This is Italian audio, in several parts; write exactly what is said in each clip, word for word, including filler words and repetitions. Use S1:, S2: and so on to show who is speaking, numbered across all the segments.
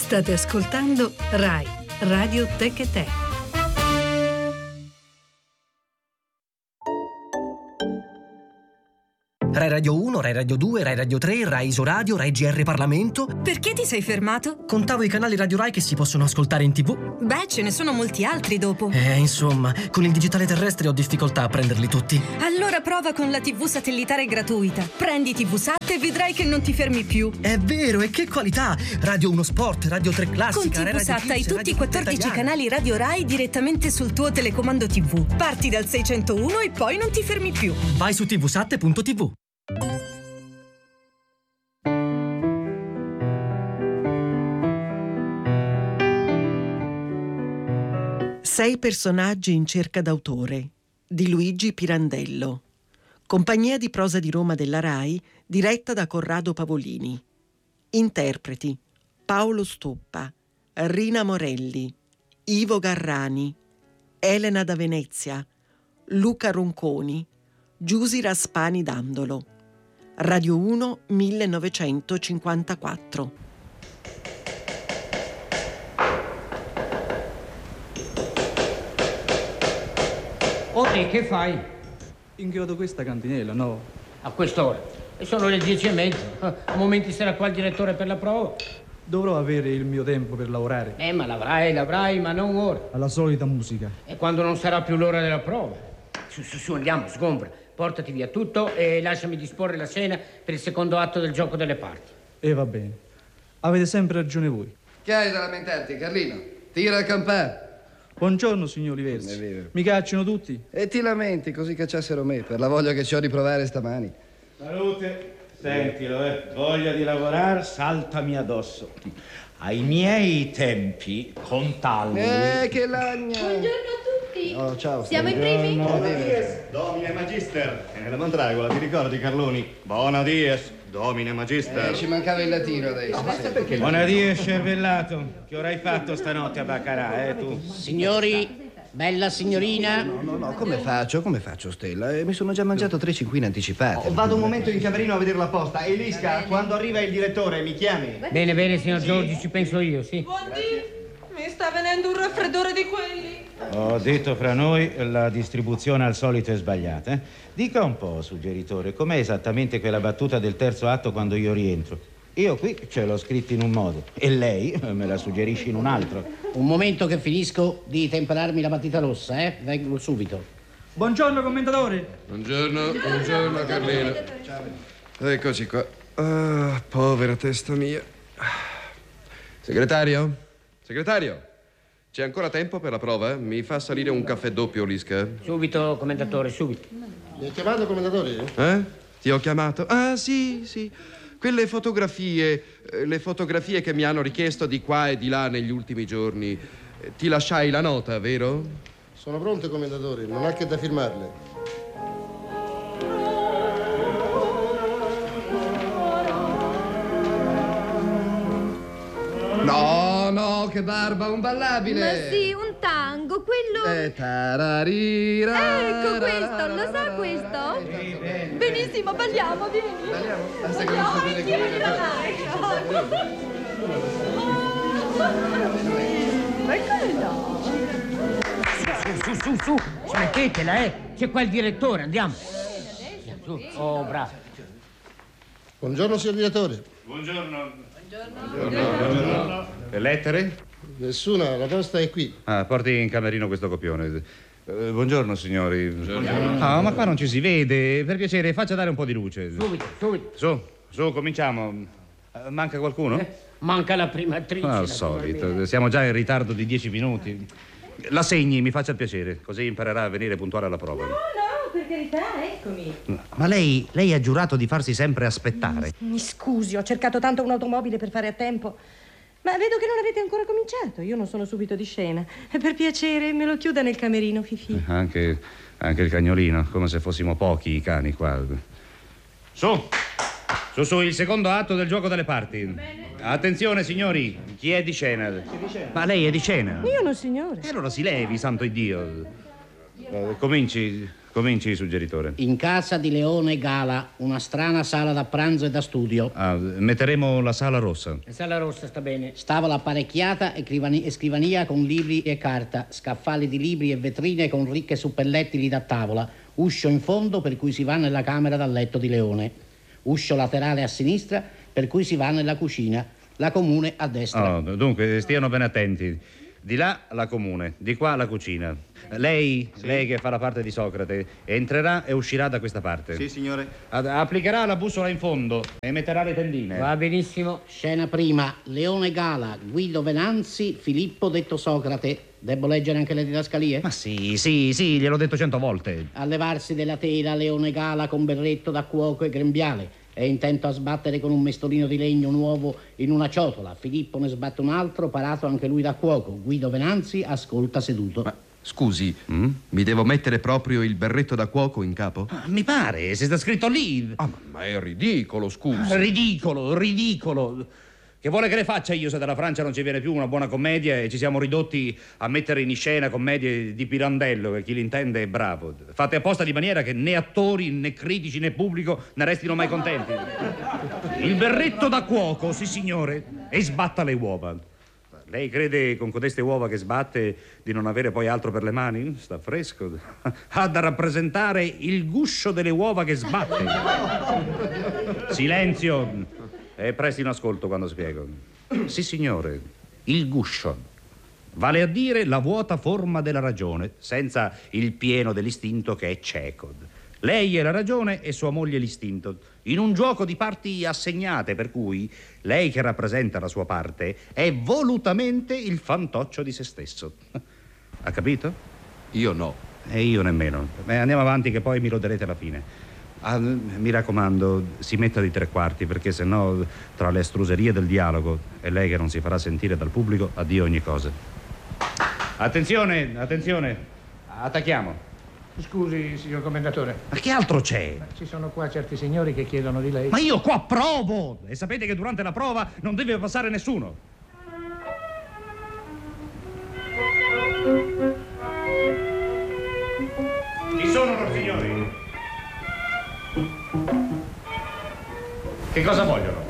S1: State ascoltando Rai Radio Tech e Te.
S2: Rai Radio uno, Rai Radio due, Rai Radio tre, Rai Isoradio, Rai G R Parlamento.
S3: Perché ti sei fermato?
S2: Contavo i canali Radio Rai che si possono ascoltare in tivù.
S3: Beh, ce ne sono molti altri dopo.
S2: Eh, insomma, con il digitale terrestre ho difficoltà a prenderli tutti.
S3: Allora prova con la tivù satellitare gratuita. Prendi tivù Sat e vedrai che non ti fermi più.
S2: È vero, e che qualità! Radio uno Sport, Radio tre Classica,
S3: Con tivù Sat hai tutti i quattordici canali Radio Rai direttamente sul tuo telecomando tivù. Parti dal seicentouno e poi non ti fermi più.
S2: Vai su tvsat punto tv.
S4: Sei personaggi in cerca d'autore di Luigi Pirandello. Compagnia di prosa di Roma della Rai, diretta da Corrado Pavolini. Interpreti: Paolo Stoppa, Rina Morelli, Ivo Garrani, Elena da Venezia, Luca Ronconi, Giusy Raspani Dandolo. Radio uno millenovecentocinquantaquattro.
S5: O te che fai?
S6: Inchiodo questa cantinella, no?
S5: A quest'ora? E sono le dieci e mezza. A momenti sarà qua il direttore per la prova.
S6: Dovrò avere il mio tempo per lavorare.
S5: Eh, ma l'avrai, l'avrai, ma non ora.
S6: Alla solita musica.
S5: E quando non sarà più l'ora della prova? Su, su, su, andiamo, sgombra. Portati via tutto e lasciami disporre la scena per il secondo atto del gioco delle parti.
S6: E va bene. Avete sempre ragione voi.
S7: Che hai da lamentarti, Carlino? Tira a campare.
S6: Buongiorno, signori versi. Mi cacciano tutti?
S7: E ti lamenti, così cacciassero me, per la voglia che ci ho di provare stamani.
S8: Salute. Sentilo, eh. Voglia di lavorare, saltami addosso. Ai miei tempi, contalli.
S7: Eh, che lagna!
S9: Buongiorno a tutti.
S7: Oh, ciao.
S9: Siamo i primi?
S8: Buona dies, domine magister. E la mandragola, ti ricordi, Carloni? Buona dies, domine magister.
S7: Eh, ci mancava il latino adesso.
S8: No, perché buona dies, cervellato. Che ora hai fatto stanotte a Baccarà, eh, tu?
S5: Signori, bella signorina.
S7: No, no, no, come faccio? Come faccio, Stella? Eh, mi sono già mangiato tre cinquine anticipate.
S8: Oh, vado un momento in camerino a vedere la posta. Elisca, quando arriva il direttore, mi chiami?
S5: Bene, bene, signor Giorgi, ci penso io, sì.
S10: Buondì, mi sta venendo un raffreddore di quelli.
S8: Ho detto fra noi, la distribuzione al solito è sbagliata. Eh? Dica un po', suggeritore, com'è esattamente quella battuta del terzo atto quando io rientro? Io qui ce l'ho scritto in un modo e lei me la suggerisce in un altro.
S5: Un momento che finisco di temperarmi la matita rossa, eh? Vengo subito.
S6: Buongiorno, commentatore.
S7: Buongiorno, buongiorno, Carlino. Eccoci qua. Ah, povera testa mia. Segretario? Segretario? C'è ancora tempo per la prova? Mi fa salire un caffè doppio, Lisca?
S5: Subito, commentatore, subito.
S7: Mi hai chiamato, commentatore? Eh? Ti ho chiamato? Ah, sì, sì. Quelle fotografie, eh, le fotografie che mi hanno richiesto di qua e di là negli ultimi giorni. Eh, ti lasciai la nota, vero?
S11: Sono pronte, commendatore, non ha che da firmarle.
S7: No, no, che barba, un ballabile.
S9: Ma sì, un tango, quello...
S7: Eh, tararira,
S9: Ecco questo, lo sa questo?
S7: Sì,
S9: Benissimo, balliamo, vieni.
S7: Balliamo? Basta che
S9: No,
S7: non sapete
S9: anch'io
S7: come-
S9: gliela lascio. Eccolo là.
S5: Su, su, su, su, smettetela, eh. C'è qua il direttore, andiamo. Andiamo, su. Oh, bravo.
S11: Buongiorno, signor direttore.
S8: Buongiorno. Buongiorno. Le lettere?
S11: Nessuna, la posta è qui.
S8: Ah, porti in camerino questo copione. Eh, buongiorno, signori. Buongiorno. Ah, ma qua non ci si vede. Per piacere, faccia dare un po' di luce.
S5: Subito, subito.
S8: Su, su, cominciamo. Eh, manca qualcuno?
S5: Eh, manca la prima attrice.
S8: Al solito, siamo già in ritardo di dieci minuti. La segni, mi faccia il piacere, così imparerà a venire puntuale alla prova.
S9: No, no, per carità, eccomi.
S8: Ma lei, lei ha giurato di farsi sempre aspettare.
S12: Mi scusi, ho cercato tanto un'automobile per fare a tempo. Ma vedo che non avete ancora cominciato. Io non sono subito di scena. E per piacere, me lo chiuda nel camerino, Fifì.
S8: Anche, anche il cagnolino, come se fossimo pochi i cani qua. Su, su, su, il secondo atto del gioco delle parti. Bene. Attenzione, signori, chi è di scena? Ma lei è di scena?
S12: Io no, signore.
S8: E allora si levi, santo Iddio. Eh, cominci, Cominci, suggeritore.
S5: In casa di Leone Gala, una strana sala da pranzo e da studio.
S8: Ah, metteremo la sala rossa.
S5: La sala rossa sta bene. Tavola apparecchiata e, crivani- e scrivania con libri e carta, scaffali di libri e vetrine con ricche suppellettili da tavola, uscio in fondo per cui si va nella camera da letto di Leone, uscio laterale a sinistra per cui si va nella cucina, la comune a destra.
S8: Oh, dunque, stiano ben attenti. Di là la comune, di qua la cucina. Lei, sì. lei che fa la parte di Socrate, entrerà e uscirà da questa parte.
S7: Sì, signore.
S8: Ad- applicherà la bussola in fondo e metterà le tendine.
S5: Va benissimo. Scena prima. Leone Gala, Guido Venanzi, Filippo detto Socrate. Devo leggere anche le didascalie?
S8: Ma sì, sì, sì, gliel'ho detto cento volte.
S5: A levarsi della tela Leone Gala con berretto da cuoco e grembiale. È intento a sbattere con un mestolino di legno nuovo in una ciotola. Filippo ne sbatte un altro, parato anche lui da cuoco. Guido Venanzi ascolta seduto.
S7: Ma scusi, mm? mi devo mettere proprio il berretto da cuoco in capo?
S8: Ah, mi pare, se sta scritto lì.
S7: Ah, ma è ridicolo, scusi.
S8: Ridicolo, ridicolo. Che vuole che le faccia io se dalla Francia non ci viene più una buona commedia e ci siamo ridotti a mettere in scena commedie di Pirandello, che chi l'intende è bravo. Fate apposta di maniera che né attori, né critici, né pubblico ne restino mai contenti. Il berretto da cuoco, sì signore, e sbatta le uova. Lei crede con codeste uova che sbatte di non avere poi altro per le mani? Sta fresco. Ha da rappresentare il guscio delle uova che sbatte. Silenzio. E prestino ascolto quando spiego. Sì, signore, il guscio. Vale a dire la vuota forma della ragione, senza il pieno dell'istinto che è cieco. Lei è la ragione e sua moglie l'istinto, in un gioco di parti assegnate, per cui lei che rappresenta la sua parte è volutamente il fantoccio di se stesso. Ha capito?
S7: Io no.
S8: E io nemmeno. Beh, andiamo avanti che poi mi loderete alla fine. Ah, mi raccomando, si metta di tre quarti, perché sennò tra le astruserie del dialogo e lei che non si farà sentire dal pubblico, addio ogni cosa. Attenzione, attenzione, attacchiamo.
S13: Scusi, signor commendatore.
S8: Ma che altro c'è?
S13: Ci sono qua certi signori che chiedono di lei.
S8: Ma io qua provo! E sapete che durante la prova non deve passare nessuno. Chi sono loro signori? Che cosa vogliono?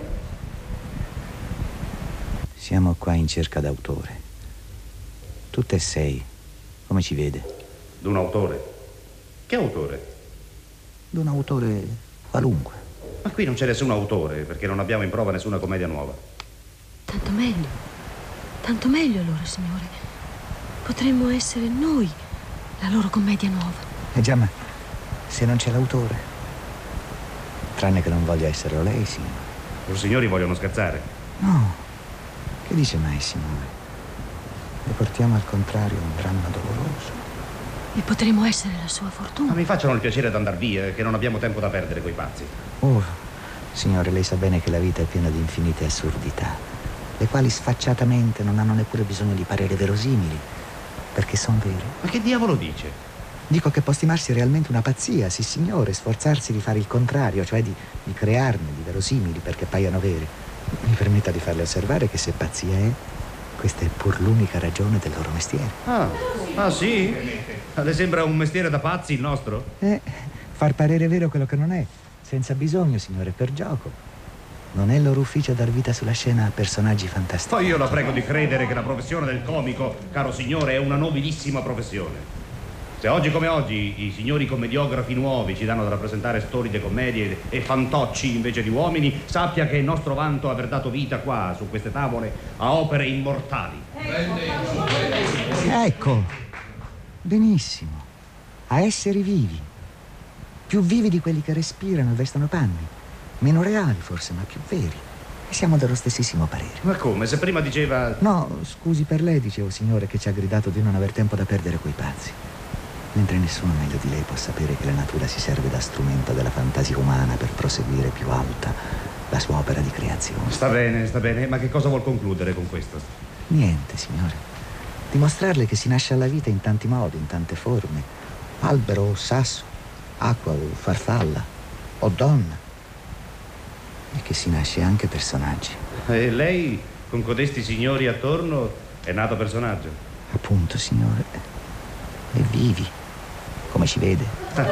S14: Siamo qua in cerca d'autore. Tutte e sei. Come ci vede?
S8: D'un autore? Che autore?
S14: D'un autore qualunque.
S8: Ma qui non c'è nessun autore, perché non abbiamo in prova nessuna commedia nuova.
S15: Tanto meglio. Tanto meglio allora, signore. Potremmo essere noi la loro commedia nuova.
S14: Eh già, ma se non c'è l'autore... Tranne che non voglia esserlo lei, signore.
S8: Loro signori vogliono scherzare?
S14: No. Che dice mai, signore? Le portiamo al contrario un dramma doloroso.
S15: E potremo essere la sua fortuna.
S8: Ma mi facciano il piacere di andar via, che non abbiamo tempo da perdere coi pazzi.
S14: Oh, signore, lei sa bene che la vita è piena di infinite assurdità, le quali sfacciatamente non hanno neppure bisogno di parere verosimili, perché sono vere.
S8: Ma che diavolo dice?
S14: Dico che può stimarsi realmente una pazzia, sì signore, sforzarsi di fare il contrario, cioè di, di crearne di verosimili perché paiano vere. Mi permetta di farle osservare che se pazzia è, questa è pur l'unica ragione del loro mestiere.
S8: Ah, ah sì? Le sembra un mestiere da pazzi il nostro?
S14: Eh, far parere vero quello che non è, senza bisogno, signore, per gioco. Non è il loro ufficio dar vita sulla scena a personaggi fantastici.
S8: Poi io la prego di credere che la professione del comico, caro signore, è una nobilissima professione. Se oggi come oggi i signori commediografi nuovi ci danno da rappresentare storide commedie e fantocci invece di uomini, sappia che è il nostro vanto aver dato vita qua, su queste tavole, a opere immortali.
S14: Ecco, benissimo, a esseri vivi, più vivi di quelli che respirano e vestono panni, meno reali forse, ma più veri. E siamo dello stessissimo parere.
S8: Ma come? Se prima diceva...
S14: No, scusi per lei, dicevo, signore, che ci ha gridato di non aver tempo da perdere coi pazzi. Mentre nessuno meglio di lei può sapere che la natura si serve da strumento della fantasia umana per proseguire più alta la sua opera di creazione.
S8: Sta bene, sta bene, ma che cosa vuol concludere con questo?
S14: Niente, signore. Dimostrarle che si nasce alla vita in tanti modi, in tante forme. Albero o sasso, acqua o farfalla, o donna. E che si nasce anche personaggi.
S8: E lei, con codesti signori attorno, è nato personaggio?
S14: Appunto, signore. E vivi. come ci vede.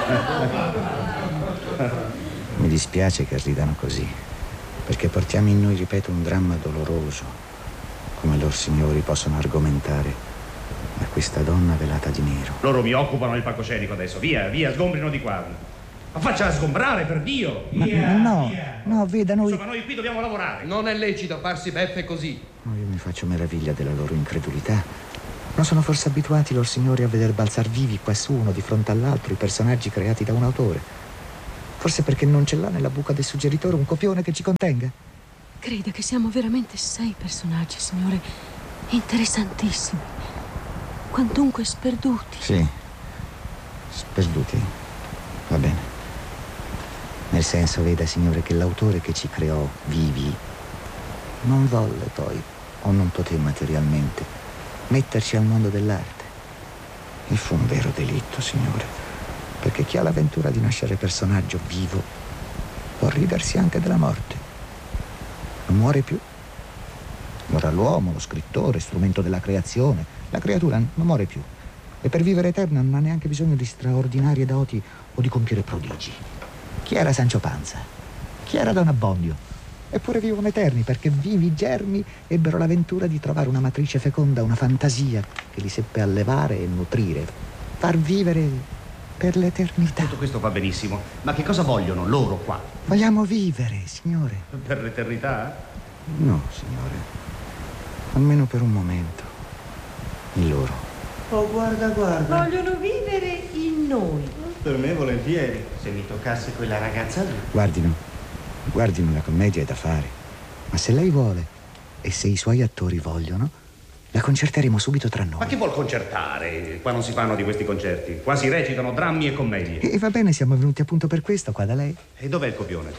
S14: Mi dispiace che ridano così, perché portiamo in noi, ripeto, un dramma doloroso, come loro signori possono argomentare da questa donna velata di nero.
S16: Loro mi occupano il palcoscenico adesso. Via, via, sgombrino di qua. Ma facciala sgombrare, per Dio!
S14: Ma
S16: Via,
S14: no,
S16: via.
S14: no, veda, noi...
S16: Insomma, noi qui dobbiamo lavorare.
S7: Non è lecito farsi beffe così.
S14: No, io mi faccio meraviglia della loro incredulità. Non sono forse abituati loro signori a veder balzar vivi qua su uno di fronte all'altro i personaggi creati da un autore? Forse perché non ce l'ha nella buca del suggeritore un copione che ci contenga?
S15: Crede che siamo veramente sei personaggi, signore, interessantissimi, quantunque sperduti.
S14: Sì, sperduti, va bene. Nel senso, veda, signore, che l'autore che ci creò vivi non volle poi, o non poté materialmente, metterci al mondo dell'arte. E fu un vero delitto, signore, perché chi ha l'avventura di nascere personaggio vivo può ridersi anche della morte. Non muore più. Muore l'uomo, lo scrittore, strumento della creazione. La creatura non muore più. E per vivere eterna non ha neanche bisogno di straordinarie doti o di compiere prodigi. Chi era Sancio Panza? Chi era Don Abbondio? Eppure vivono eterni, perché vivi germi ebbero l'avventura di trovare una matrice feconda, una fantasia che li seppe allevare e nutrire, far vivere per l'eternità.
S16: Tutto questo va benissimo, ma che cosa vogliono loro qua?
S14: Vogliamo vivere, signore.
S16: Per l'eternità?
S14: No, signore. Almeno per un momento. In loro.
S8: Oh, guarda, guarda.
S12: Vogliono vivere in noi.
S8: Per me volentieri, se mi toccasse quella ragazza lì.
S14: Guardino, guardino, la commedia è da fare. Ma se lei vuole, e se i suoi attori vogliono, la concerteremo subito tra noi.
S16: Ma chi vuol concertare? Qua non si fanno di questi concerti. Qua si recitano drammi e commedie.
S14: E va bene, siamo venuti appunto per questo, qua da lei.
S16: E dov'è il copione?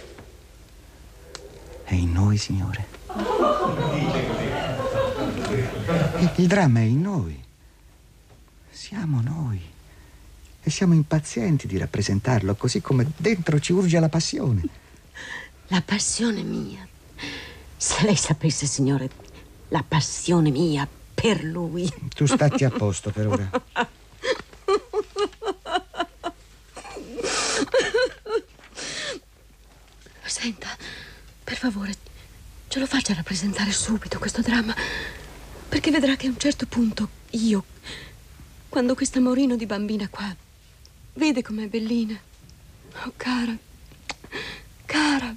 S14: È in noi, signore.
S16: Dice così.
S14: Il dramma è in noi. Siamo noi. E siamo impazienti di rappresentarlo, così come dentro ci urge la passione.
S15: La passione mia. Se lei sapesse, signore, la passione mia per lui.
S14: Tu statti a posto per ora.
S15: Senta, per favore, ce lo faccia rappresentare subito questo dramma, perché vedrà che a un certo punto io, quando questa Morino di bambina qua vede com'è bellina, oh cara, cara,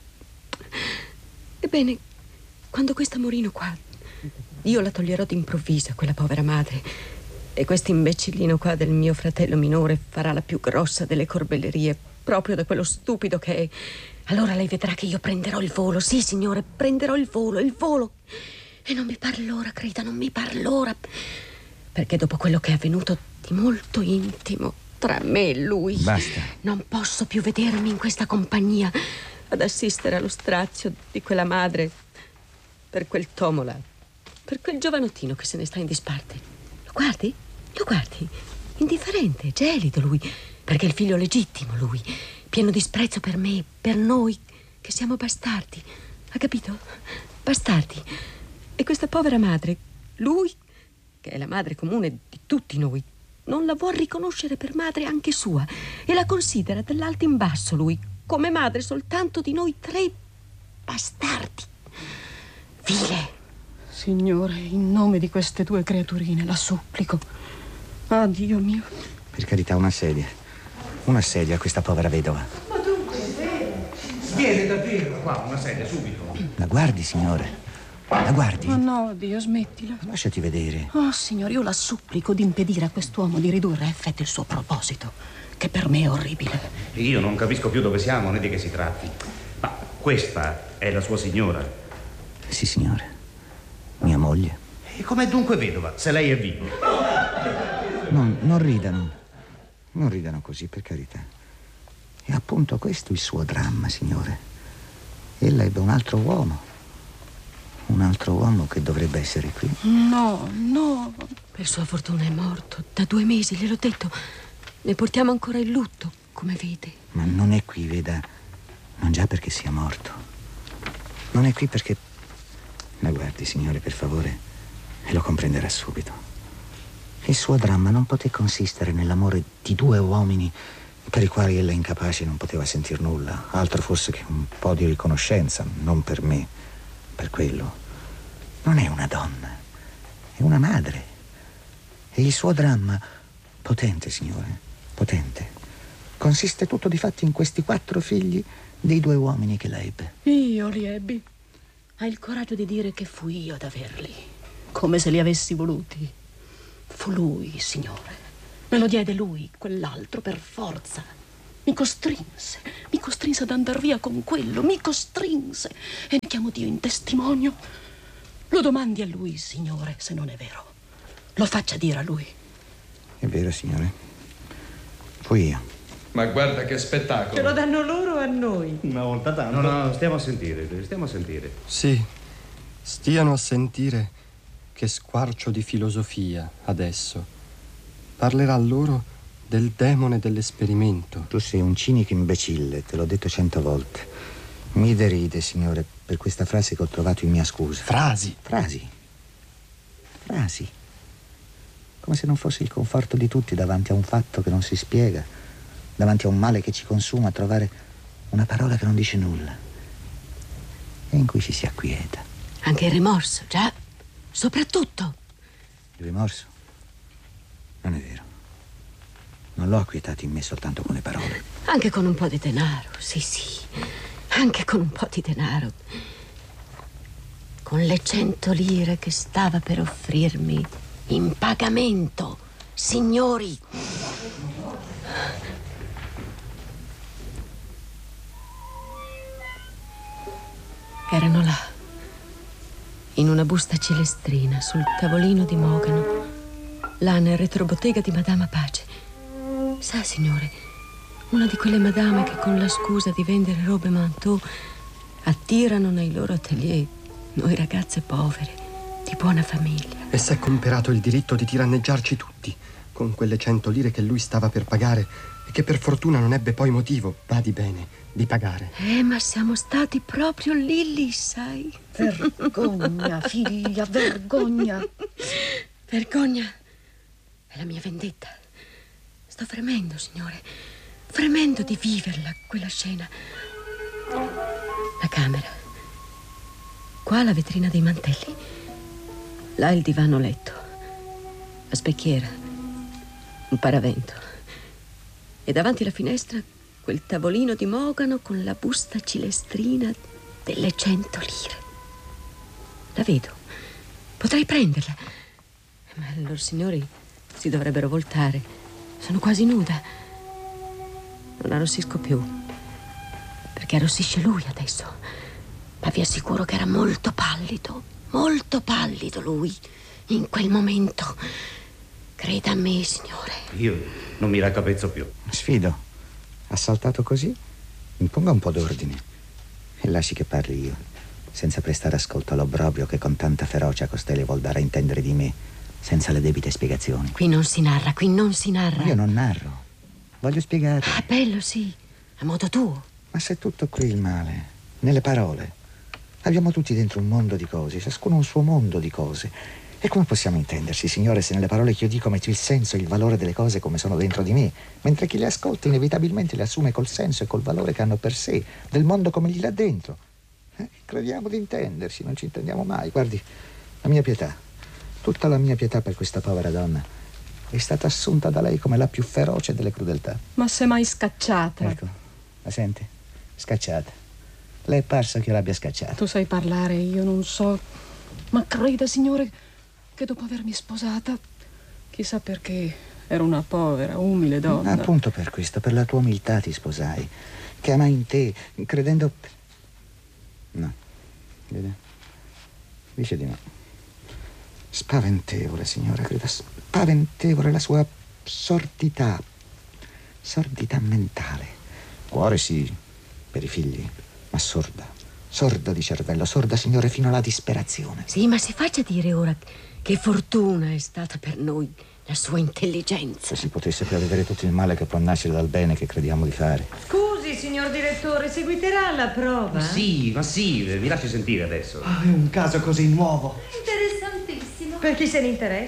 S15: ebbene, quando questa Morino qua, io la toglierò d'improvvisa, quella povera madre, e questo imbecillino qua del mio fratello minore farà la più grossa delle corbellerie, proprio da quello stupido che è. Allora lei vedrà che io prenderò il volo, sì signore, prenderò il volo, il volo, e non mi par l'ora, creda, non mi par l'ora, perché dopo quello che è avvenuto di molto intimo tra me e lui,
S14: basta,
S15: non posso più vedermi in questa compagnia ad assistere allo strazio di quella madre per quel tomo là, per quel giovanottino che se ne sta in disparte. Lo guardi? Lo guardi? Indifferente, gelido lui, perché è il figlio legittimo lui, pieno di sprezzo per me, per noi, che siamo bastardi. Ha capito? Bastardi. E questa povera madre, lui, che è la madre comune di tutti noi, non la vuol riconoscere per madre anche sua e la considera dall'alto in basso lui, come madre soltanto di noi tre bastardi. Vile.
S12: Signore, in nome di queste due creaturine, la supplico. Ah, Dio mio.
S14: Per carità, una sedia. Una sedia a questa povera vedova.
S12: Ma dunque, è vero.
S16: Viene davvero qua, una sedia, subito.
S14: La guardi, signore? La guardi?
S12: Oh no, Dio, smettila.
S14: Lasciati vedere.
S12: Oh, signore, io la supplico di impedire a quest'uomo di ridurre a effetto il suo proposito, che per me è orribile.
S16: Io non capisco più dove siamo né di che si tratti. Ma questa è la sua signora?
S14: Sì, signore. Mia moglie.
S16: E com'è dunque vedova, se lei è viva?
S14: No, non ridano. Non ridano così, per carità. È appunto questo il suo dramma, signore. Ella ebbe un altro uomo. Un altro uomo che dovrebbe essere qui.
S12: No, no.
S15: Per sua fortuna è morto. Da due mesi, gliel'ho detto. Ne portiamo ancora il lutto, come vede.
S14: Ma non è qui, veda. Non già perché sia morto. Non è qui perché... La guardi, signore, per favore, e lo comprenderà subito. Il suo dramma non poté consistere nell'amore di due uomini per i quali ella incapace non poteva sentir nulla, altro forse che un po' di riconoscenza, non per me, per quello. Non è una donna, è una madre. E il suo dramma, potente, signore, potente, consiste tutto di fatti in questi quattro figli dei due uomini che la ebbe.
S15: Io li ebbi. Hai il coraggio di dire che fui io ad averli, come se li avessi voluti. Fu lui, signore. Me lo diede lui, quell'altro, per forza. Mi costrinse, mi costrinse ad andar via con quello, mi costrinse. E ne chiamo Dio in testimonio. Lo domandi a lui, signore, se non è vero. Lo faccia dire a lui.
S14: È vero, signore. Fui io.
S7: Ma guarda che spettacolo.
S12: Ce lo danno loro a noi.
S16: Una volta tanto. No, no, stiamo a sentire, stiamo a sentire.
S17: Sì, stiano a sentire che squarcio di filosofia adesso. Parlerà loro del demone dell'esperimento.
S14: Tu sei un cinico imbecille, te l'ho detto cento volte. Mi deride, signore, per questa frase che ho trovato in mia scusa.
S17: Frasi?
S14: Frasi. Frasi. Come se non fosse il conforto di tutti davanti a un fatto che non si spiega, davanti a un male che ci consuma, trovare una parola che non dice nulla e in cui ci si acquieta.
S15: Anche il rimorso, già. Soprattutto.
S14: Il rimorso? Non è vero. Non l'ho acquietato in me soltanto con le parole.
S15: Anche con un po' di denaro, sì, sì. Anche con un po' di denaro. Con le cento lire che stava per offrirmi in pagamento, signori. Erano là, in una busta cilestrina, sul tavolino di Mogano, là nel retrobottega di Madama Pace. Sa, signore, una di quelle madame che con la scusa di vendere robe manteau attirano nei loro atelier noi ragazze povere, di buona famiglia.
S17: E s'è comperato il diritto di tiranneggiarci tutti con quelle cento lire che lui stava per pagare e che per fortuna non ebbe poi motivo, badi bene, di pagare.
S15: Eh, ma siamo stati proprio lì, lì, sai?
S12: Vergogna, figlia, vergogna.
S15: Vergogna è la mia vendetta. Sto fremendo, signore, fremendo di viverla, quella scena. La camera. Qua la vetrina dei mantelli. Là il divano letto. La specchiera. Un paravento. E davanti alla finestra quel tavolino di Mogano con la busta cilestrina delle cento lire. La vedo. Potrei prenderla. Ma loro signori si dovrebbero voltare. Sono quasi nuda. Non arrossisco più. Perché arrossisce lui adesso. Ma vi assicuro che era molto pallido. Molto pallido lui. In quel momento. Creda a me, signore.
S16: Io non mi raccapezzo più.
S14: Sfido. Assaltato così? Imponga un po' d'ordine. E lasci che parli io, senza prestare ascolto all'obbrobrio che con tanta ferocia costei vuol dare a intendere di me, senza le debite spiegazioni.
S15: Qui non si narra, qui non si narra.
S14: Ma io non narro. Voglio spiegare.
S15: Ah, bello, sì. A modo tuo.
S14: Ma se tutto qui il male, nelle parole. Abbiamo tutti dentro un mondo di cose, ciascuno un suo mondo di cose. E come possiamo intendersi, signore, se nelle parole che io dico metto il senso e il valore delle cose come sono dentro di me, mentre chi le ascolta inevitabilmente le assume col senso e col valore che hanno per sé, del mondo come gli là dentro. Eh? Crediamo di intendersi, non ci intendiamo mai. Guardi, la mia pietà, tutta la mia pietà per questa povera donna è stata assunta da lei come la più feroce delle crudeltà.
S12: Ma sei mai scacciata?
S14: Ecco, la senti? Scacciata. Le è parso che io l'abbia scacciata.
S12: Tu sai parlare, io non so. Ma creda, signore, che dopo avermi sposata, chissà perché, ero una povera, umile donna.
S14: Appunto per questo, per la tua umiltà ti sposai, che amai in te, credendo... No, vede? Dice di no. Spaventevole, signora, creda, spaventevole la sua sordità, sordità mentale. Cuore sì, per i figli, ma sorda, sorda di cervello, sorda, signore, fino alla disperazione.
S15: Sì, ma si faccia dire ora che fortuna è stata per noi la sua intelligenza.
S14: Se si potesse prevedere tutto il male che può nascere dal bene che crediamo di fare.
S12: Scusi, signor direttore, seguiterà la prova?
S16: Ma sì, ma sì, vi lasci sentire adesso.
S2: Oh, è un caso così nuovo.
S9: Interessantissimo.
S12: Per chi se ne interessa.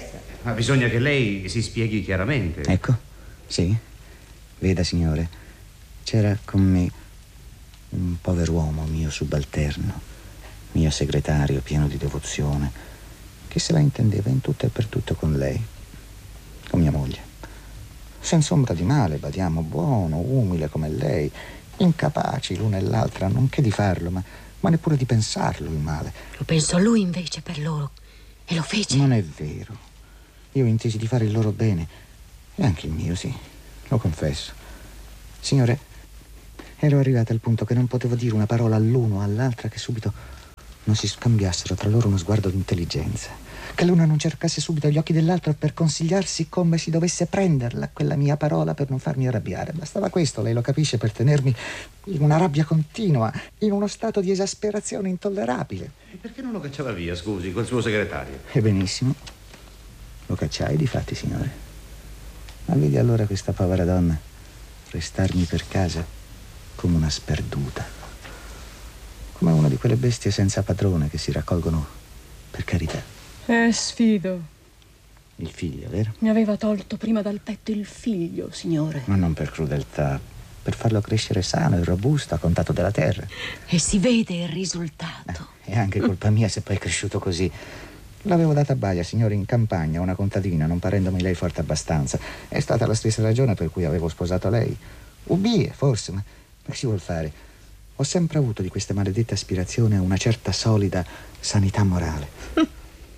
S16: Ma bisogna che lei si spieghi chiaramente.
S14: Ecco, sì. Veda, signore, c'era con me un pover'uomo, mio subalterno, mio segretario pieno di devozione, che se la intendeva in tutto e per tutto con lei, con mia moglie. Senza ombra di male, badiamo, buono, umile come lei, incapaci l'una e l'altra, nonché di farlo, ma, ma neppure di pensarlo il male.
S15: Lo pensò lui invece per loro, e lo fece.
S14: Non è vero. Io intesi di fare il loro bene, e anche il mio, sì, lo confesso. Signore, ero arrivata al punto che non potevo dire una parola all'uno o all'altra che subito non si scambiassero tra loro uno sguardo di intelligenza, che l'uno non cercasse subito gli occhi dell'altro per consigliarsi come si dovesse prenderla quella mia parola per non farmi arrabbiare. Bastava questo, lei lo capisce, per tenermi in una rabbia continua, in uno stato di esasperazione intollerabile.
S16: E perché non lo cacciava via, scusi, col suo segretario?
S14: E benissimo, lo cacciai difatti, signore. Ma vedi allora questa povera donna restarmi per casa come una sperduta, come una di quelle bestie senza padrone che si raccolgono per carità.
S18: Eh, sfido.
S14: Il figlio, vero?
S18: Mi aveva tolto prima dal petto il figlio, signore.
S14: Ma non per crudeltà, per farlo crescere sano e robusto a contatto della terra.
S15: E si vede il risultato.
S14: Eh, è anche colpa mia se poi è cresciuto così. L'avevo data a baia, signore, in campagna, una contadina, non parendomi lei forte abbastanza. È stata la stessa ragione per cui avevo sposato lei. Ubbie, forse, ma che si vuol fare? Ho sempre avuto di questa maledetta aspirazione a una certa solida sanità morale.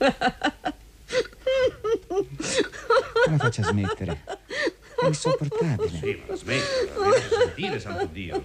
S14: Non la faccia smettere. È insopportabile.
S16: Sì, ma smetta, la devi sentire, santo Dio.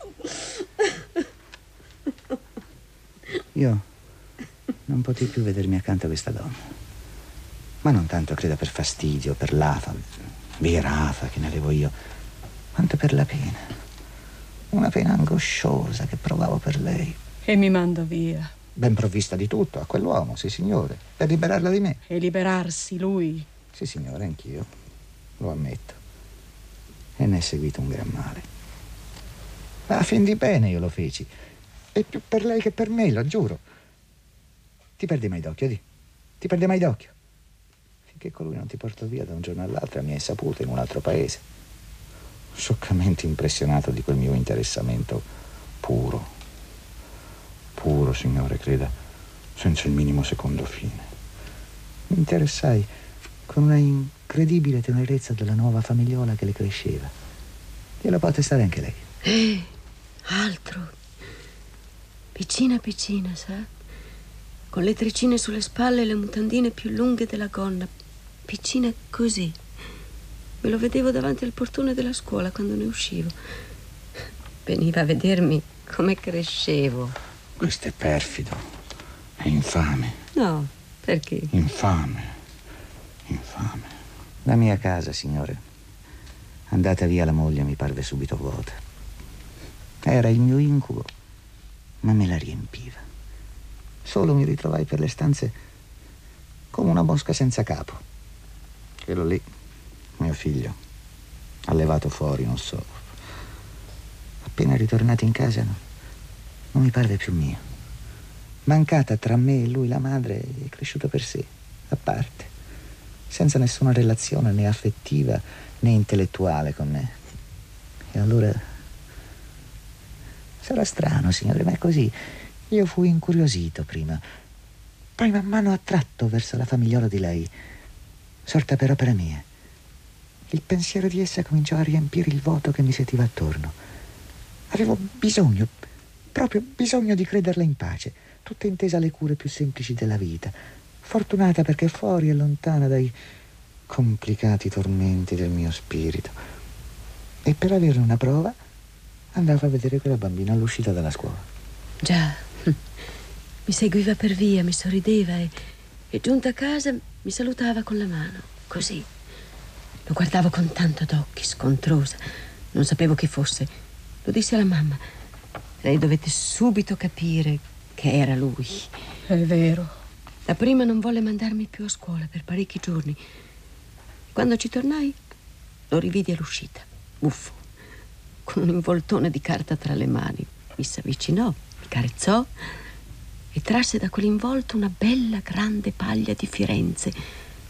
S14: Io non potei più vedermi accanto a questa donna. Ma non tanto, creda, per fastidio, per l'afa, vera afa che ne avevo io, quanto per la pena. Una pena angosciosa che provavo per lei.
S18: E mi manda via.
S14: Ben provvista di tutto, a quell'uomo, sì signore, per liberarla di me.
S18: E liberarsi lui?
S14: Sì signore, anch'io, lo ammetto. E ne è seguito un gran male. Ma a fin di bene io lo feci. E più per lei che per me, lo giuro. Ti perdi mai d'occhio, di? Ti perdi mai d'occhio? Finché colui non ti portò via da un giorno all'altro a mia insaputa in un altro paese. Scioccamente impressionato di quel mio interessamento puro. Puro, signore, creda, senza il minimo secondo fine. Mi interessai con una incredibile tenerezza della nuova famigliola che le cresceva. Glielo può attestare anche lei.
S15: Eh, altro. Piccina piccina, sa? Con le trecine sulle spalle e le mutandine più lunghe della gonna. Piccina così. Me lo vedevo davanti al portone della scuola quando ne uscivo. Veniva a vedermi come crescevo.
S14: Questo è perfido, è infame.
S15: No, perché?
S14: Infame, infame. La mia casa, signore, andata via la moglie, mi parve subito vuota. Era il mio incubo, ma me la riempiva. Solo mi ritrovai per le stanze come una mosca senza capo. Quello lì, mio figlio, allevato fuori, non so. Appena ritornato in casa, no? Non mi parve più mio. Mancata tra me e lui la madre, è cresciuto per sé, a parte, senza nessuna relazione né affettiva né intellettuale con me. E allora sarà strano, signore, ma è così. Io fui incuriosito prima, poi man mano attratto verso la famigliola di lei, sorta per opera mia. Il pensiero di essa cominciò a riempire il vuoto che mi sentiva attorno. Avevo bisogno, proprio bisogno di crederla in pace, tutta intesa alle cure più semplici della vita, fortunata perché fuori e lontana dai complicati tormenti del mio spirito. E per averne una prova andavo a vedere quella bambina all'uscita dalla scuola.
S15: Già, mi seguiva per via, mi sorrideva e, e giunta a casa mi salutava con la mano, così. Lo guardavo con tanto d'occhi, scontrosa, non sapevo chi fosse. Lo dissi alla mamma. Lei dovette subito capire che era lui.
S18: È vero.
S15: Dapprima non volle mandarmi più a scuola per parecchi giorni. Quando ci tornai, lo rividi all'uscita, buffo, con un involtone di carta tra le mani. Mi s'avvicinò, mi carezzò e trasse da quell'involto una bella grande paglia di Firenze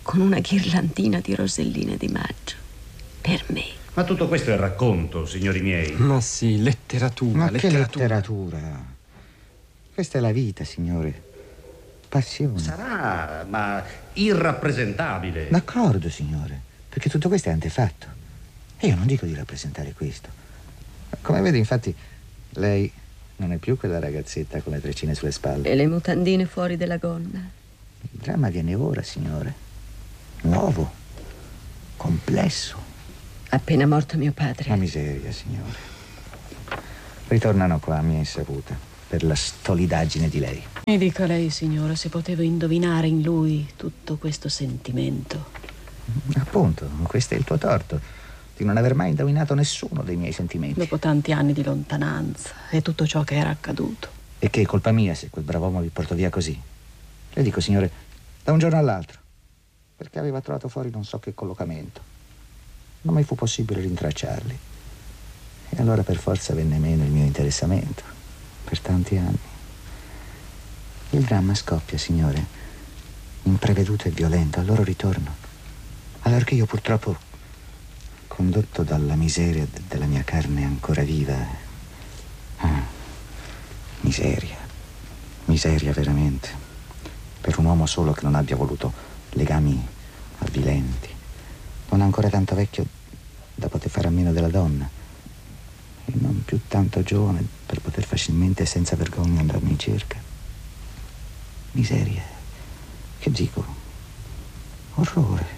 S15: con una ghirlandina di roselline di maggio. Per me.
S16: Ma tutto questo è racconto, signori miei.
S17: Ma sì, letteratura,
S14: Ma
S17: letteratura.
S14: che letteratura? Questa è la vita, signore. Passione.
S16: Sarà, ma irrappresentabile.
S14: D'accordo, signore, perché tutto questo è antefatto. E io non dico di rappresentare questo. Come vede, infatti, lei non è più quella ragazzetta con le treccine sulle spalle.
S15: E le mutandine fuori della gonna.
S14: Il dramma viene ora, signore. Nuovo, complesso.
S15: Appena morto mio padre.
S14: La miseria, signore. Ritornano qua a mia insaputa per la stolidaggine di lei.
S18: Mi dica lei, signora, se potevo indovinare in lui tutto questo sentimento.
S14: Appunto, questo è il tuo torto, di non aver mai indovinato nessuno dei miei sentimenti.
S18: Dopo tanti anni di lontananza e tutto ciò che era accaduto.
S14: E che è colpa mia se quel brav'uomo vi portò via così. Le dico, signore, da un giorno all'altro, perché aveva trovato fuori non so che collocamento. Non mi fu possibile rintracciarli. E allora per forza venne meno il mio interessamento, per tanti anni. Il dramma scoppia, signore, impreveduto e violento, al loro ritorno. Allorché io purtroppo, condotto dalla miseria de- della mia carne ancora viva, ah, miseria, miseria veramente, per un uomo solo che non abbia voluto legami avvilenti, non ancora tanto vecchio da poter fare a meno della donna, e non più tanto giovane per poter facilmente e senza vergogna andarmi in cerca. Miseria, che dico, orrore,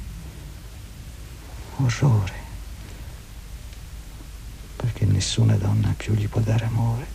S14: orrore, perché nessuna donna più gli può dare amore.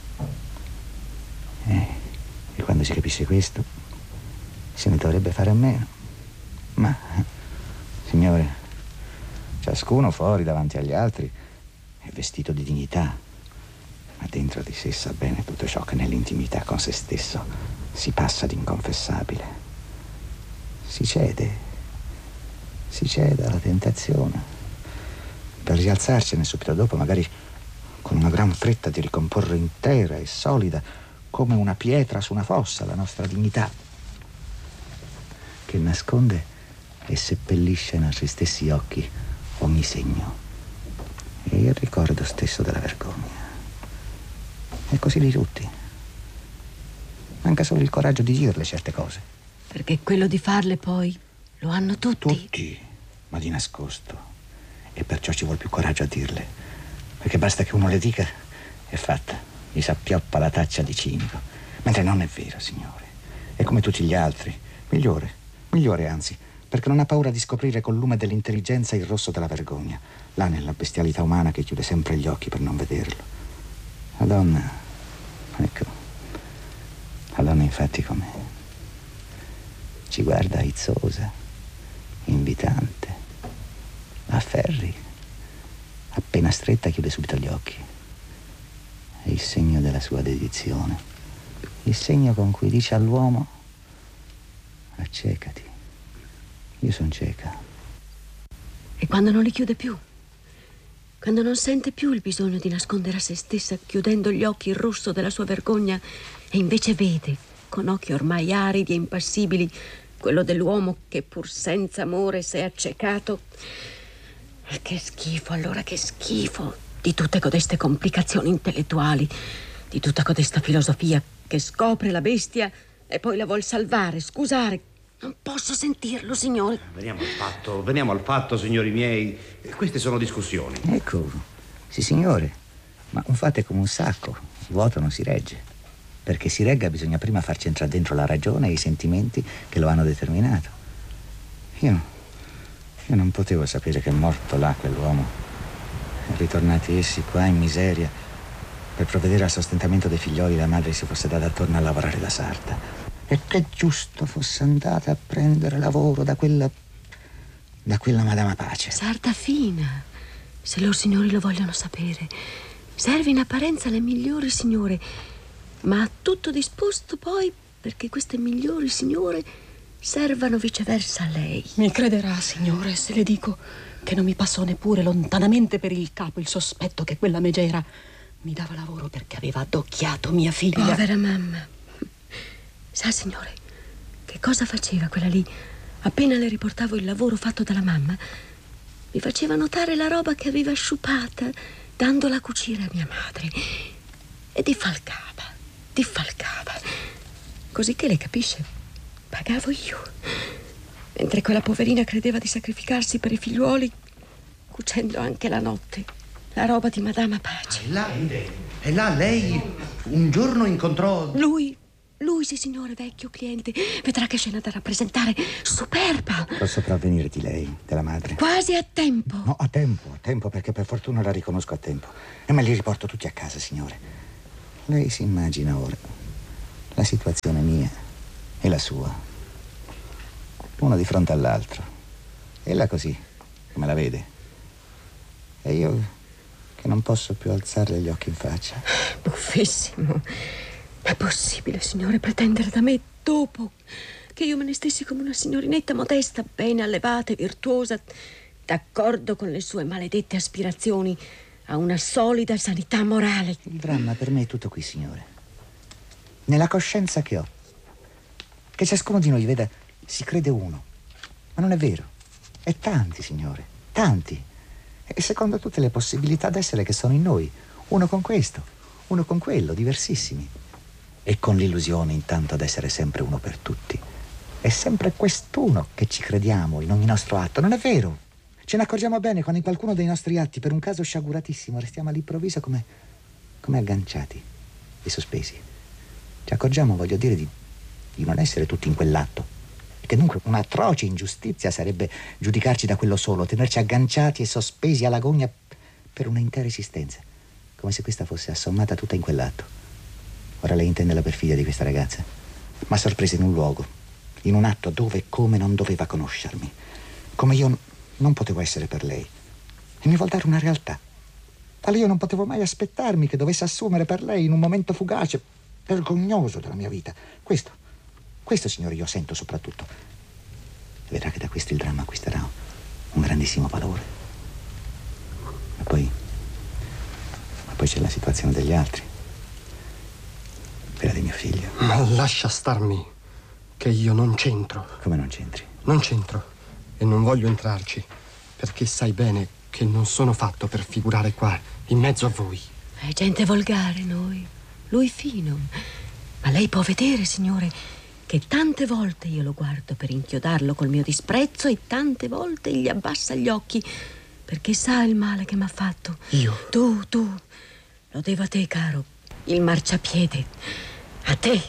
S14: Eh, e quando si capisce questo, se ne dovrebbe fare a meno. Ma, signore, ciascuno fuori davanti agli altri è vestito di dignità, ma dentro di sé sa bene tutto ciò che nell'intimità con se stesso si passa d'inconfessabile. Si cede, si cede alla tentazione, per rialzarsene subito dopo, magari con una gran fretta di ricomporre intera e solida, come una pietra su una fossa, la nostra dignità, che nasconde e seppellisce nei nostri stessi occhi ogni segno e il ricordo stesso della vergogna. E così di tutti. Manca solo il coraggio di dirle certe cose.
S15: Perché quello di farle poi lo hanno tutti.
S14: Tutti, ma di nascosto. E perciò ci vuole più coraggio a dirle. Perché basta che uno le dica, è fatta. Gli s'appioppa la taccia di cinico. Mentre non è vero, signore. È come tutti gli altri. Migliore, migliore anzi. Perché non ha paura di scoprire col lume dell'intelligenza il rosso della vergogna. Là nella bestialità umana che chiude sempre gli occhi per non vederlo. La donna, ecco. La donna infatti com'è? Ci guarda aizzosa, invitante, afferri, appena stretta chiude subito gli occhi. È il segno della sua dedizione, il segno con cui dice all'uomo: accecati, io sono cieca.
S15: E quando non li chiude più, quando non sente più il bisogno di nascondere a se stessa, chiudendo gli occhi il rosso della sua vergogna, e invece vede, con occhi ormai aridi e impassibili, quello dell'uomo che pur senza amore si è accecato. E che schifo, allora, che schifo di tutte codeste complicazioni intellettuali, di tutta codesta filosofia che scopre la bestia e poi la vuol salvare, scusare. Non posso sentirlo, signore.
S16: Veniamo al fatto, veniamo al fatto, signori miei. Queste sono discussioni.
S14: Ecco, sì signore, ma un fatto è come un sacco, il vuoto non si regge. Perché si regga bisogna prima farci entrare dentro la ragione e i sentimenti che lo hanno determinato. Io, io non potevo sapere che morto là quell'uomo, ritornati essi qua in miseria, per provvedere al sostentamento dei figlioli, la madre si fosse data attorno a lavorare da sarta. E che giusto fosse andata a prendere lavoro da quella... da quella Madama Pace.
S15: Sarta fina, se loro signori lo vogliono sapere. Serve in apparenza le migliori signore, ma ha tutto disposto poi perché queste migliori signore servano viceversa a lei.
S18: Mi crederà, signore, se le dico che non mi passò neppure lontanamente per il capo il sospetto che quella megera mi dava lavoro perché aveva addocchiato mia figlia.
S15: Povera mamma. Sa, signore, che cosa faceva quella lì appena le riportavo il lavoro fatto dalla mamma, mi faceva notare la roba che aveva sciupata dandola a cucire a mia madre. E diffalcava, diffalcava. Così che lei capisce, pagavo io. Mentre quella poverina credeva di sacrificarsi per i figliuoli, cucendo anche la notte la roba di Madama Pace.
S19: E là, e là lei un giorno incontrò...
S15: Lui, lui sì signore, vecchio cliente. Vedrà che scena da rappresentare, superba.
S14: Posso provvenire di lei, della madre?
S15: Quasi a tempo.
S14: No, a tempo, a tempo, perché per fortuna la riconosco a tempo. E me li riporto tutti a casa, signore. Lei si immagina ora la situazione mia e la sua, uno di fronte all'altro. Ella così, come la vede. E io che non posso più alzarle gli occhi in faccia.
S15: Buffissimo. È possibile, signore, pretendere da me, dopo che io me ne stessi come una signorinetta modesta, ben allevata e virtuosa, d'accordo con le sue maledette aspirazioni a una solida sanità morale?
S14: Il dramma per me è tutto qui, signore. Nella coscienza che ho. Che ciascuno di noi, veda, si crede uno. Ma non è vero. E tanti, signore, tanti. E secondo tutte le possibilità d'essere che sono in noi. Uno con questo, uno con quello, diversissimi. E con l'illusione intanto d'essere sempre uno per tutti. È sempre quest'uno che ci crediamo in ogni nostro atto, non è vero? Ce ne accorgiamo bene quando in qualcuno dei nostri atti, per un caso sciaguratissimo, restiamo all'improvviso come, come agganciati e sospesi. Ci accorgiamo, voglio dire, di, di non essere tutti in quell'atto. Che dunque un'atroce ingiustizia sarebbe giudicarci da quello solo, tenerci agganciati e sospesi alla gogna per una intera esistenza, come se questa fosse assommata tutta in quell'atto. Ora lei intende la perfidia di questa ragazza, ma sorpresa in un luogo, in un atto dove e come non doveva conoscermi, come io non potevo essere per lei, e mi vuol dare una realtà tale io non potevo mai aspettarmi che dovesse assumere per lei in un momento fugace, vergognoso della mia vita. Questo Questo, signore, io sento soprattutto. E vedrà che da questo il dramma acquisterà un grandissimo valore. E poi... Ma poi c'è la situazione degli altri. Quella di mio figlio.
S17: Ma lascia starmi, che io non c'entro.
S14: Come non c'entri?
S17: Non c'entro. E non voglio entrarci, perché sai bene che non sono fatto per figurare qua, in mezzo a voi.
S15: È gente volgare noi. Lui fino. Ma lei può vedere, signore, che tante volte io lo guardo per inchiodarlo col mio disprezzo e tante volte gli abbassa gli occhi perché sa il male che m'ha fatto.
S17: Io?
S15: Tu, tu. Lo devo a te, caro. Il marciapiede. A te.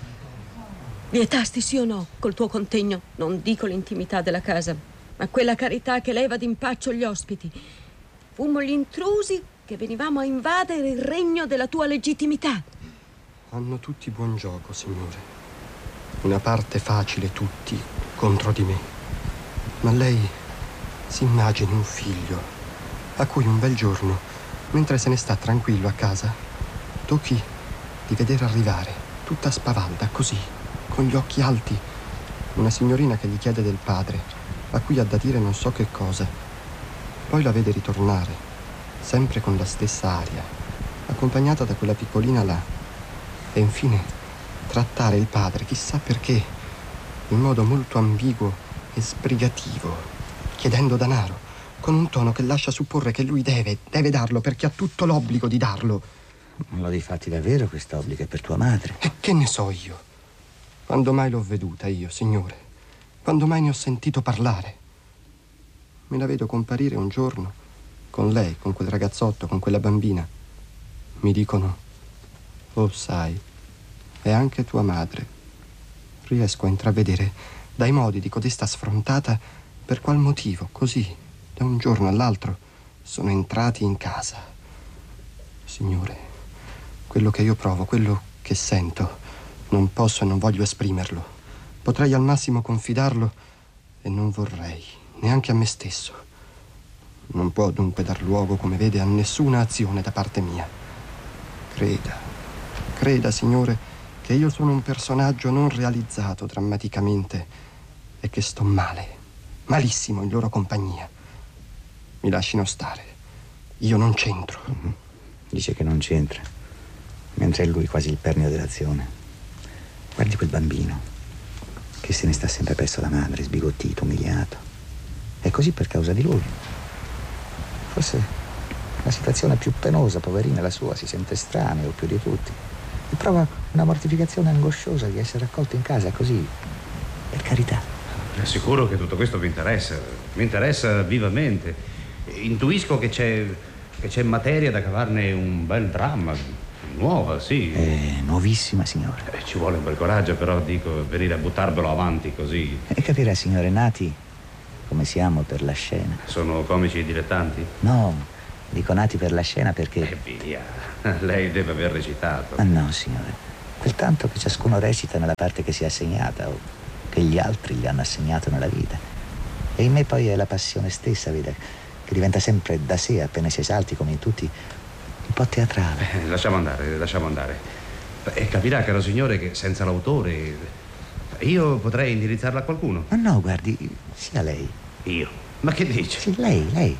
S15: Vietasti sì o no col tuo contegno, non dico l'intimità della casa, ma quella carità che leva d'impaccio gli ospiti. Fummo gli intrusi che venivamo a invadere il regno della tua legittimità.
S17: Hanno tutti buon gioco, signore. Una parte facile tutti contro di me. Ma lei si immagini un figlio a cui un bel giorno, mentre se ne sta tranquillo a casa, tocchi di vedere arrivare, tutta spavalda, così, con gli occhi alti, una signorina che gli chiede del padre, a cui ha da dire non so che cosa. Poi la vede ritornare, sempre con la stessa aria, accompagnata da quella piccolina là. E infine trattare il padre, chissà perché, in modo molto ambiguo e sbrigativo, chiedendo denaro, con un tono che lascia supporre che lui deve, deve darlo perché ha tutto l'obbligo di darlo.
S14: Non lo difatti davvero quest'obbligo è per tua madre?
S17: E che ne so io? Quando mai l'ho veduta io, signore? Quando mai ne ho sentito parlare? Me la vedo comparire un giorno con lei, con quel ragazzotto, con quella bambina. Mi dicono: oh, sai, è anche tua madre. Riesco a intravedere dai modi di codesta sfrontata per qual motivo, così, da un giorno all'altro, sono entrati in casa. Signore, quello che io provo, quello che sento, non posso e non voglio esprimerlo. Potrei al massimo confidarlo e non vorrei, neanche a me stesso. Non può dunque dar luogo, come vede, a nessuna azione da parte mia. Creda, creda, signore, che io sono un personaggio non realizzato drammaticamente e che sto male, malissimo in loro compagnia. Mi lascino stare. Io non c'entro.
S14: Mm-hmm. Dice che non c'entra, mentre è lui quasi il perno dell'azione. Guardi quel bambino, che se ne sta sempre presso la madre, sbigottito, umiliato. È così per causa di lui. Forse la situazione più penosa, poverina, è la sua, si sente estraneo più di tutti. E prova una mortificazione angosciosa di essere accolto in casa così, per carità.
S16: È sicuro che tutto questo vi interessa, mi interessa vivamente. Intuisco che c'è, che c'è materia da cavarne un bel dramma, nuova, sì.
S14: È nuovissima, signore.
S16: Eh, ci vuole un bel coraggio, però, dico, venire a buttarvelo avanti così.
S14: E capirà, signore, nati come siamo per la scena.
S16: Sono comici dilettanti?
S14: No, dico nati per la scena perché...
S16: Eh, via, lei deve aver recitato.
S14: Ma no, signore, quel tanto che ciascuno recita nella parte che si è assegnata o che gli altri gli hanno assegnato nella vita. E in me poi è la passione stessa, vede, che diventa sempre da sé, appena si esalti, come in tutti, un po' teatrale.
S16: Eh, lasciamo andare, lasciamo andare. E capirà, caro signore, che senza l'autore io potrei indirizzarla a qualcuno.
S14: Ma no, guardi, sia lei.
S16: Io? Ma che dice?
S14: Sì, lei, lei.